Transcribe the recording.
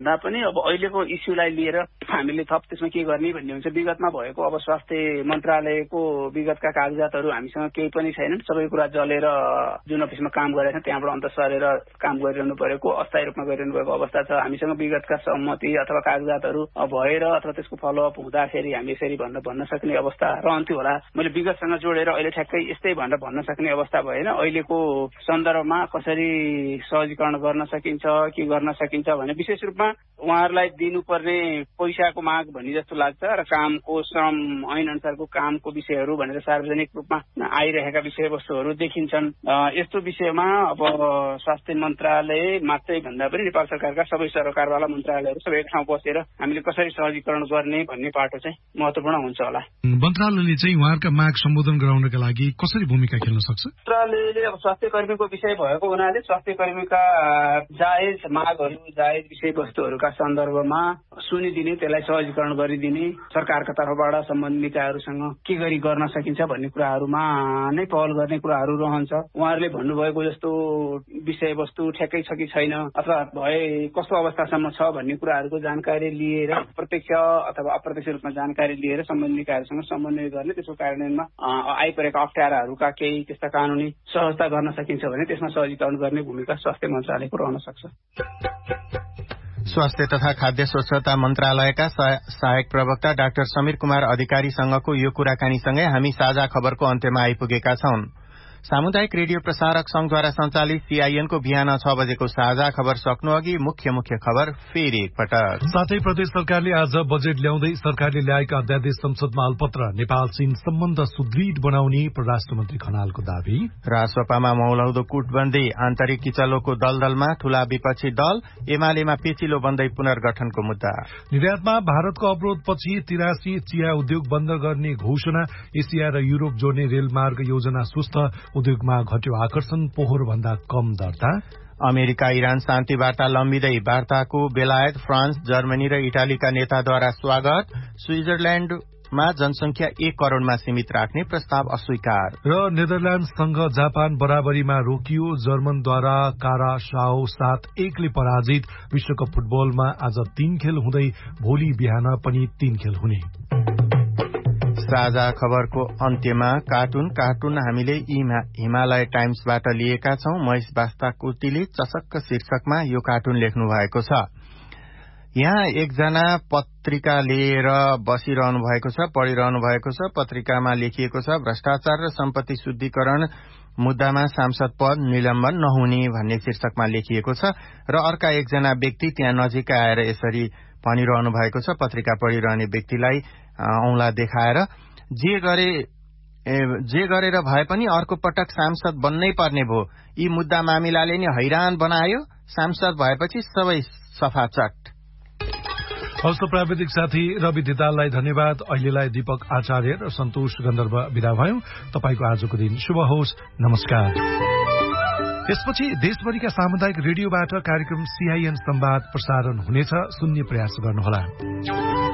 भन्दा पनि अब अहिलेको इस्युलाई लिएर हामीले थप त्यसमा के गर्ने भन्ने हुन्छ। विगतमा भएको अब स्वास्थ्य मन्त्रालयको विगतका कागजातहरू हामीसँग केही पनि छैनन्। सबै कुरा जलेर जुन अफिसमा काम गरेका छन् त्यहाँबाट अन्त सरेर काम गरिरहनु परेको अस्थायी रूपमा गरिरहनु भएको अवस्था छ। हामीसँग विगतका सहमति अथवा कागजातहरू भएर अथवा त्यसको फलोअप हुँदाखेरि हामी यसरी भन्न सक्ने अवस्था रहन्थ्यो होला। मैले विगतसँग जोडेर अहिले ठ्याक्कै यस्तै भनेर भन्न सक्ने अवस्था भएन। अहिलेको सन्दर्भमा कसरी सहजीकरण गर्न सकिन्छ के गर्न सकिन्छ भने विशेष रूपमा उहाँहरूलाई दिनुपर्ने पैसाको माग भन्ने जस्तो लाग्छ र कामको श्रम ऐन अनुसारको कामको विषयहरू भनेर सार्वजनिक रूपमा आइरहेका विषयवस्तुहरू देखिन्छन्। यस्तो विषयमा अब स्वास्थ्य मन्त्रालय मात्रै भन्दा पनि नेपाल सरकारका सबै सरकारवाला मन्त्रालयहरू सबै एक ठाउँ बसेर हामीले कसरी सहजीकरण गर्ने भन्ने पाटो चाहिँ महत्त्वपूर्ण हुन्छ होला। मन्त्रालयले चाहिँ उहाँहरूका माग सम्बोधन गराउनका लागि कसरी भूमिका खेल्न सक्छ? मन्त्रालयले अब स्वास्थ्य कर्मीको विषय भएको हुनाले स्वास्थ्य कर्मीका जायज मागहरू जायज विषयवस्तुहरूका सन्दर्भमा सुनिदिने, त्यसलाई सहजीकरण गरिदिने, सरकारका तर्फबाट सम्बन्धित निकायहरूसँग के गरी गर्न सकिन्छ भन्ने कुराहरूमा नै पहल गर्ने कुराहरू रहन्छ। उहाँहरूले भन्नुभएको जस्तो विषयवस्तु ठ्याक्कै छ कि छैन अथवा भए कस्तो अवस्थासम्म छ भन्ने कुराहरूको जानकारी लिएर प्रत्यक्ष अथवा अप्रत्यक्ष रूपमा जानकारी लिएर सम्बन्धित निकायहरूसँग समन्वय गर्ने, त्यसको कार्यान्वयनमा आइपरेका अप्ठ्याराहरूका केही त्यस्ता कानुनी सहजता गर्न सकिन्छ भने त्यसमा सहजीकरण गर्ने भूमिका स्वास्थ्य मन्त्रालयको रहन सक्छ। स्वास्थ्य तथा खाद्य स्वच्छता मन्त्रालयका सहायक प्रवक्ता डाक्टर समीर कुमार अधिकारीसँगको यो कुराकानीसँगै हामी साझा खबरको अन्त्यमा आइपुगेका छौं। सामुदायिक रेडियो प्रसारक संघद्वारा सञ्चालित CIN को बिहान 6 बजेको साझा खबर सक्नु अघि मुख्य खबर फेरि एकपटक। साथै प्रदेश सरकारले आज बजेट ल्याउँदै सरकारले ल्याएका अध्यादेश संसदमा अलपत्र, नेपाल चीन सम्बन्ध सुदृढ बनाउने प्रधानमन्त्री मन्त्री खनालको दावी। राजसभामा मौलौदो कूटबन्दी, आन्तरिक किचलोको दलदलमा ठूला विपक्षी दल, एमालेमा पेचिलो बन्दै पुनर्गठनको मुद्दा। निर्यातमा भारतको अवरोधपछि 83 चिया उद्योग बन्द गर्ने घोषणा। एसिया र युरोप जोड्ने रेलमार्ग योजना सुस्त, उद्योगमा घट्यो आकर्षण, पोहोर भन्दा कम दर्ता। अमेरिका इरान शान्ति वार्ता लम्बिँदै, वार्ताको बेलायत, फ्रान्स, जर्मनी र इटालीका नेताद्वारा स्वागत। स्विजरल्याण्डमा जनसंख्या 1 करोड़मा सीमित राख्ने प्रस्ताव अस्वीकार। र नेदरल्याण्डसँग जापान बराबरीमा रोकियो, जर्मनद्वारा कारासाओ 7-1 ले पराजित। विश्वकप फुटबलमा आज 3 खेल हुँदै भोलि बिहान पनि 3 खेल हुने। साझा खबरको अन्त्यमा कार्टुन हामीले हिमालय टाइम्सबाट लिएका छौं। महेश बास्ताकुर्तीले चसक्क शीर्षकमा यो कार्टुन लेख्नु भएको छ। यहाँ एकजना पत्रिका लिएर बसिरहनु भएको छ, पढिरहनु भएको छ। पत्रिकामा लेखिएको छ भ्रष्टाचार र सम्पत्ति शुद्धिकरण मुद्दामा सांसद पद निलम्बन नहुने भन्ने शीर्षकमा लेखिएको छ। र अर्का एकजना व्यक्ति त्यहाँ नजिकै आएर यसरी भनिरहनु भएको छ। पत्रिका पढिरहने व्यक्तिलाई औंला देखाएर जे गरेर भए पनि अर्को पटक सांसद बन्नै पर्ने भो। यी मुद्दा मामिलाले नि हैरान बनायो, सांसद भएपछि सबै सफा चट। हस्त प्राविधिक साथी रवि धिताललाई धन्यवाद। अहिलेलाई दीपक आचार्य र सन्तोष गन्धर्व विदा भयौं। तपाईको आजको दिन शुभ होस्। नमस्कार। यसपछि देशभरिका सामुदायिक रेडियोबाट कार्यक्रम CIN संवाद प्रसारण हुनेछ। सुन्ने प्रयास गर्नुहोला।